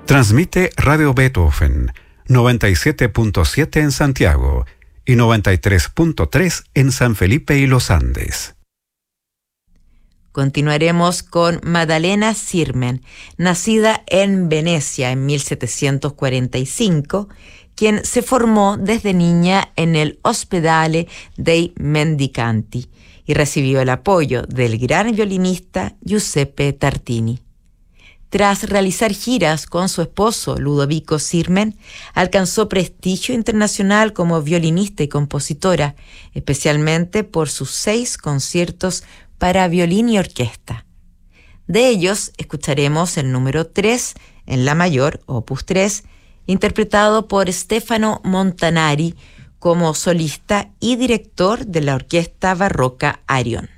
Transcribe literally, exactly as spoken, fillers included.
Transmite Radio Beethoven, noventa y siete punto siete en Santiago y noventa y tres punto tres en San Felipe y Los Andes. Continuaremos con Maddalena Sirmen, nacida en Venecia en mil setecientos cuarenta y cinco, quien se formó desde niña en el Ospedale dei Mendicanti y recibió el apoyo del gran violinista Giuseppe Tartini. Tras realizar giras con su esposo Ludovico Sirmen, alcanzó prestigio internacional como violinista y compositora, especialmente por sus seis conciertos para violín y orquesta. De ellos escucharemos el número tres en la mayor, opus tres, interpretado por Stefano Montanari como solista y director de la Orquesta Barroca Arion.